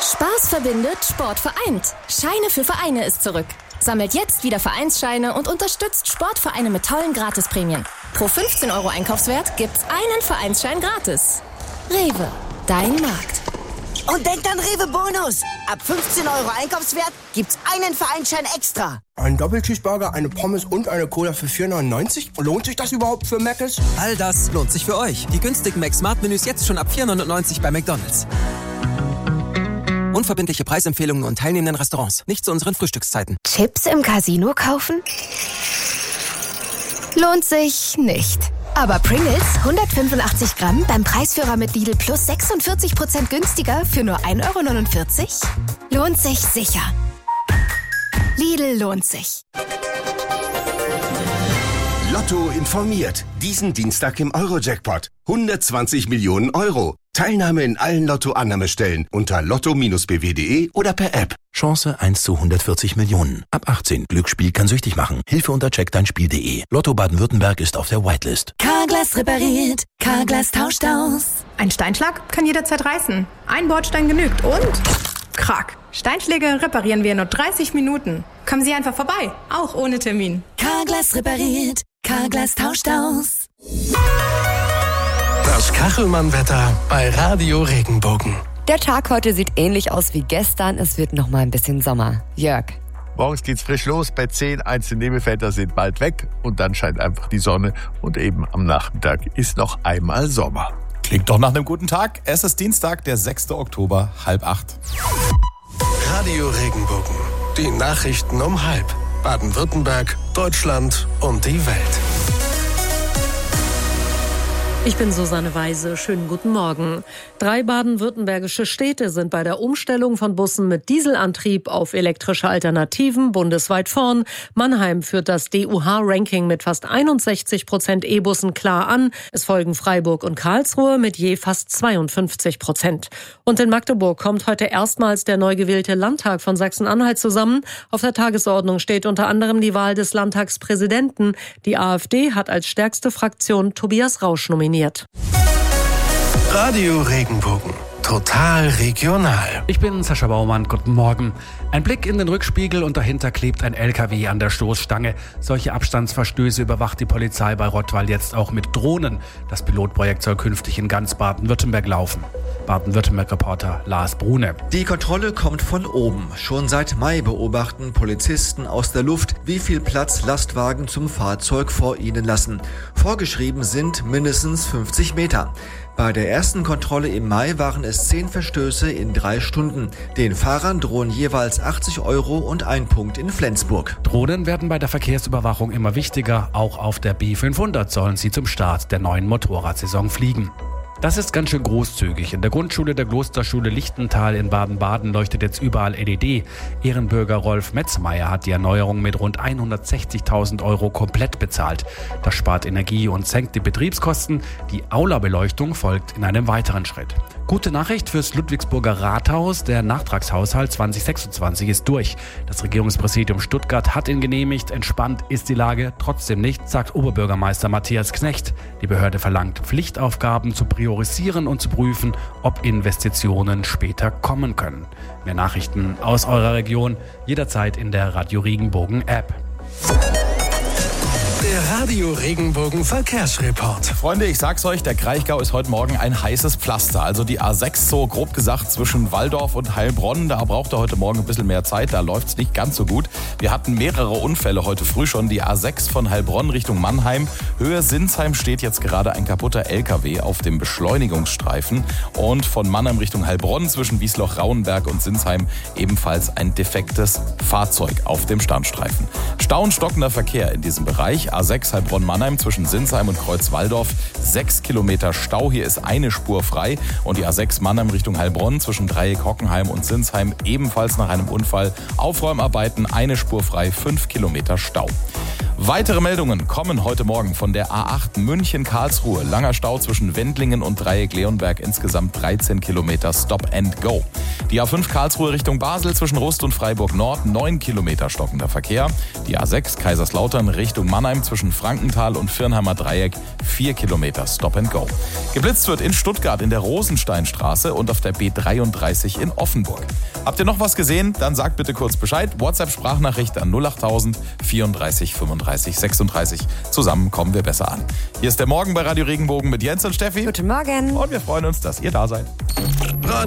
Spaß verbindet, Sport vereint. Scheine für Vereine ist zurück. Sammelt jetzt wieder Vereinsscheine und unterstützt Sportvereine mit tollen Gratisprämien. Pro 15 € Einkaufswert gibt's einen Vereinsschein gratis. Rewe, dein Markt. Und denkt an Rewe Bonus. Ab 15 € Einkaufswert gibt's einen Vereinsschein extra. Ein Doppelcheeseburger, eine Pommes und eine Cola für 4,99 €? Lohnt sich das überhaupt für Mc's? All das lohnt sich für euch. Die günstigen Mac-Smart-Menüs jetzt schon ab 4,99 € bei McDonald's. Unverbindliche Preisempfehlungen und teilnehmenden Restaurants. Nicht zu unseren Frühstückszeiten. Chips im Casino kaufen? Lohnt sich nicht. Aber Pringles, 185 Gramm, beim Preisführer mit Lidl Plus 46% günstiger für nur 1,49 €? Lohnt sich sicher. Lidl lohnt sich. Lotto informiert. Diesen Dienstag im Euro-Jackpot. 120 Millionen €. Teilnahme in allen Lotto-Annahmestellen unter lotto-bw.de oder per App. Chance 1 zu 140 Millionen. Ab 18. Glücksspiel kann süchtig machen. Hilfe unter checkdeinspiel.de. Lotto Baden-Württemberg ist auf der Whitelist. Carglass repariert. Carglass tauscht aus. Ein Steinschlag kann jederzeit reißen. Ein Bordstein genügt und... Krack. Steinschläge reparieren wir in nur 30 Minuten. Kommen Sie einfach vorbei, auch ohne Termin. Carglass repariert. Carglass tauscht aus. Das Kachelmann-Wetter bei Radio Regenbogen. Der Tag heute sieht ähnlich aus wie gestern. Es wird noch mal ein bisschen Sommer. Jörg. Morgens geht's frisch los. Bei 10 einzelne Nebelfelder sind bald weg. Und dann scheint einfach die Sonne. Und eben am Nachmittag ist noch einmal Sommer. Klingt doch nach einem guten Tag. Es ist Dienstag, der 6. Oktober, 7:30. Radio Regenbogen. Die Nachrichten um 7:30. Baden-Württemberg, Deutschland und die Welt. Ich bin Susanne Weise. Schönen guten Morgen. 3 baden-württembergische Städte sind bei der Umstellung von Bussen mit Dieselantrieb auf elektrische Alternativen bundesweit vorn. Mannheim führt das DUH-Ranking mit fast 61% E-Bussen klar an. Es folgen Freiburg und Karlsruhe mit je fast 52%. Und in Magdeburg kommt heute erstmals der neu gewählte Landtag von Sachsen-Anhalt zusammen. Auf der Tagesordnung steht unter anderem die Wahl des Landtagspräsidenten. Die AfD hat als stärkste Fraktion Tobias Rausch nominiert. Radio Regenbogen. Total regional. Ich bin Sascha Baumann, guten Morgen. Ein Blick in den Rückspiegel und dahinter klebt ein LKW an der Stoßstange. Solche Abstandsverstöße überwacht die Polizei bei Rottweil jetzt auch mit Drohnen. Das Pilotprojekt soll künftig in ganz Baden-Württemberg laufen. Baden-Württemberg-Reporter Lars Brune. Die Kontrolle kommt von oben. Schon seit Mai beobachten Polizisten aus der Luft, wie viel Platz Lastwagen zum Fahrzeug vor ihnen lassen. Vorgeschrieben sind mindestens 50 Meter. Bei der ersten Kontrolle im Mai waren es 10 Verstöße in 3 Stunden. Den Fahrern drohen jeweils 80 € und ein Punkt in Flensburg. Drohnen werden bei der Verkehrsüberwachung immer wichtiger. Auch auf der B500 sollen sie zum Start der neuen Motorradsaison fliegen. Das ist ganz schön großzügig. In der Grundschule der Klosterschule Lichtental in Baden-Baden leuchtet jetzt überall LED. Ehrenbürger Rolf Metzmeier hat die Erneuerung mit rund 160.000 € komplett bezahlt. Das spart Energie und senkt die Betriebskosten. Die Aula-Beleuchtung folgt in einem weiteren Schritt. Gute Nachricht fürs Ludwigsburger Rathaus. Der Nachtragshaushalt 2026 ist durch. Das Regierungspräsidium Stuttgart hat ihn genehmigt. Entspannt ist die Lage trotzdem nicht, sagt Oberbürgermeister Matthias Knecht. Die Behörde verlangt, Pflichtaufgaben zu priorisieren und zu prüfen, ob Investitionen später kommen können. Mehr Nachrichten aus eurer Region jederzeit in der Radio Regenbogen App. Der Radio Regenbogen Verkehrsreport. Freunde, ich sag's euch, der Kraichgau ist heute Morgen ein heißes Pflaster. Also die A6, so grob gesagt, zwischen Walldorf und Heilbronn. Da braucht er heute Morgen ein bisschen mehr Zeit, da läuft's nicht ganz so gut. Wir hatten mehrere Unfälle heute früh schon. Die A6 von Heilbronn Richtung Mannheim. Höhe Sinsheim steht jetzt gerade ein kaputter LKW auf dem Beschleunigungsstreifen. Und von Mannheim Richtung Heilbronn zwischen Wiesloch-Rauenberg und Sinsheim ebenfalls ein defektes Fahrzeug auf dem Standstreifen. Stau und stockender Verkehr in diesem Bereich. A6 Heilbronn-Mannheim zwischen Sinsheim und Kreuzwalldorf. 6 Kilometer Stau, hier ist eine Spur frei. Und die A6 Mannheim Richtung Heilbronn zwischen Dreieck Hockenheim und Sinsheim ebenfalls nach einem Unfall. Aufräumarbeiten, eine Spur frei, 5 Kilometer Stau. Weitere Meldungen kommen heute Morgen von der A8 München-Karlsruhe. Langer Stau zwischen Wendlingen und Dreieck-Leonberg, insgesamt 13 Kilometer Stop and Go. Die A5 Karlsruhe Richtung Basel zwischen Rust und Freiburg Nord, 9 Kilometer stockender Verkehr. Die A6 Kaiserslautern Richtung Mannheim A9 zwischen Frankenthal und Firnheimer Dreieck 4 Kilometer Stop and Go. Geblitzt wird in Stuttgart in der Rosensteinstraße und auf der B33 in Offenburg. Habt ihr noch was gesehen? Dann sagt bitte kurz Bescheid. WhatsApp-Sprachnachricht an 08000 34 35 36. Zusammen kommen wir besser an. Hier ist der Morgen bei Radio Regenbogen mit Jens und Steffi. Guten Morgen. Und wir freuen uns, dass ihr da seid.